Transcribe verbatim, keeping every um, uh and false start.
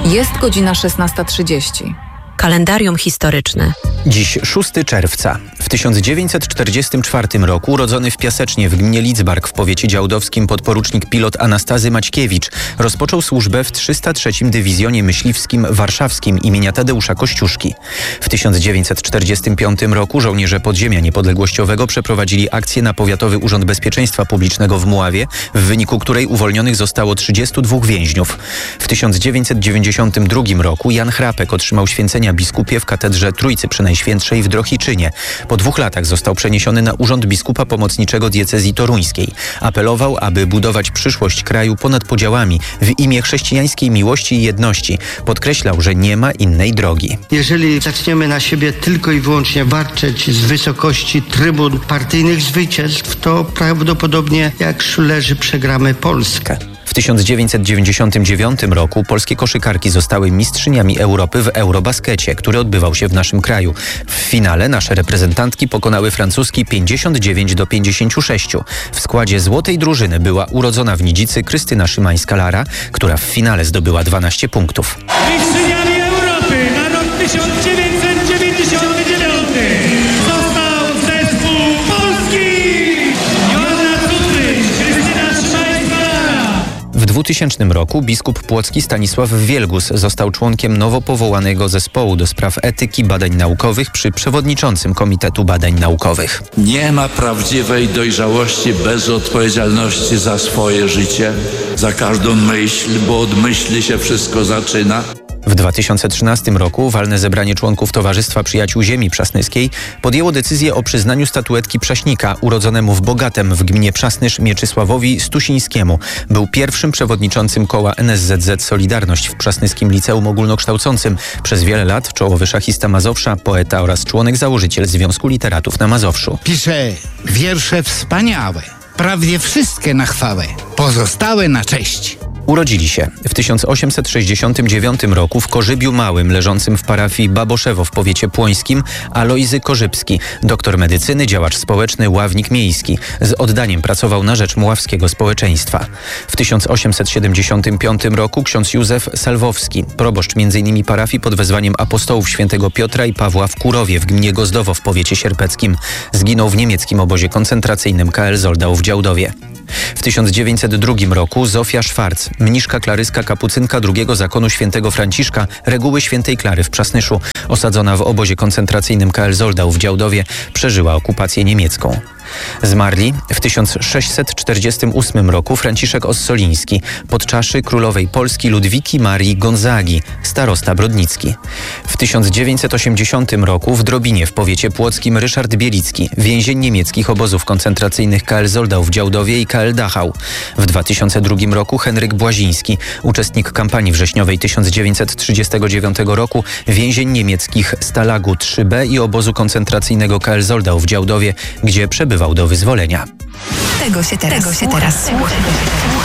Jest godzina szesnasta trzydzieści. Kalendarium historyczne. Dziś szóstego czerwca. W tysiąc dziewięćset czterdziestym czwartym roku urodzony w Piasecznie w gminie Lidzbark w powiecie działdowskim podporucznik pilot Anastazy Maćkiewicz rozpoczął służbę w trzysta trzecim Dywizjonie Myśliwskim Warszawskim imienia Tadeusza Kościuszki. W tysiąc dziewięćset czterdziestym piątym roku żołnierze Podziemia Niepodległościowego przeprowadzili akcję na Powiatowy Urząd Bezpieczeństwa Publicznego w Mławie, w wyniku której uwolnionych zostało trzydziestu dwóch więźniów. W tysiąc dziewięćset dziewięćdziesiątym drugim roku Jan Hrapek otrzymał święcenia biskupie w katedrze Trójcy Przenajświętszej w Drohiczynie. Po dwóch latach został przeniesiony na urząd biskupa pomocniczego diecezji toruńskiej. Apelował, aby budować przyszłość kraju ponad podziałami w imię chrześcijańskiej miłości i jedności. Podkreślał, że nie ma innej drogi. Jeżeli zaczniemy na siebie tylko i wyłącznie warczeć z wysokości trybun partyjnych zwycięstw, to prawdopodobnie jak szulerzy przegramy Polskę. W tysiąc dziewięćset dziewięćdziesiątym dziewiątym roku polskie koszykarki zostały mistrzyniami Europy w Eurobaskecie, który odbywał się w naszym kraju. W finale nasze reprezentantki pokonały francuski pięćdziesiąt dziewięć do pięćdziesięciu sześciu. W składzie złotej drużyny była urodzona w Nidzicy Krystyna Szymańska-Lara, która w finale zdobyła dwanaście punktów. Mistrzyniami Europy na rok tysiąc dziewięćset dziewięćdziesiąty dziewiąty został zespół polski! Joanna Cudryś, Krystyna Szymańska-Lara. W dwutysięcznym roku biskup płocki Stanisław Wielgus został członkiem nowo powołanego zespołu do spraw etyki badań naukowych przy przewodniczącym Komitetu Badań Naukowych. Nie ma prawdziwej dojrzałości bez odpowiedzialności za swoje życie, za każdą myśl, bo od myśli się wszystko zaczyna. W dwa tysiące trzynastym roku walne zebranie członków Towarzystwa Przyjaciół Ziemi Przasnyskiej podjęło decyzję o przyznaniu statuetki Przaśnika urodzonemu w Bogatem w gminie Przasnysz Mieczysławowi Stusińskiemu. Był pierwszym przewodniczącym koła N S Z Z Solidarność w Przasnyskim Liceum Ogólnokształcącym. Przez wiele lat czołowy szachista Mazowsza, poeta oraz członek założyciel Związku Literatów na Mazowszu. Pisze wiersze wspaniałe, prawie wszystkie na chwałę, pozostałe na cześć. Urodzili się w tysiąc osiemset sześćdziesiątym dziewiątym roku w Korzybiu Małym, leżącym w parafii Baboszewo w powiecie płońskim, Alojzy Korzybski, doktor medycyny, działacz społeczny, ławnik miejski. Z oddaniem pracował na rzecz mławskiego społeczeństwa. W tysiąc osiemset siedemdziesiątym piątym roku ksiądz Józef Salwowski, proboszcz między innymi parafii pod wezwaniem apostołów świętego Piotra i Pawła w Kurowie w gminie Gozdowo w powiecie sierpeckim. Zginął w niemieckim obozie koncentracyjnym K L Zoldau w Działdowie. W tysiąc dziewięćset drugim roku Zofia Szwarc, mniszka klaryska kapucynka drugiego zakonu świętego Franciszka, reguły świętej Klary w Przasnyszu, osadzona w obozie koncentracyjnym K L Zoldau w Działdowie, przeżyła okupację niemiecką. Zmarli w tysiąc sześćset czterdziestym ósmym roku Franciszek Ossoliński, podczaszy królowej Polski Ludwiki Marii Gonzagi, starosta brodnicki. W tysiąc dziewięćset osiemdziesiątym roku w Drobinie w powiecie płockim Ryszard Bielicki, więzień niemieckich obozów koncentracyjnych K L Zoldau w Działdowie i K L Dachau. W dwa tysiące drugim roku Henryk Błaziński, uczestnik kampanii wrześniowej tysiąc dziewięćset trzydziestego dziewiątego roku, więzień niemieckich Stalagu trzy B i obozu koncentracyjnego K L Zoldau w Działdowie, gdzie przebywał do wyzwolenia. Tego się teraz, Tego się teraz słucha.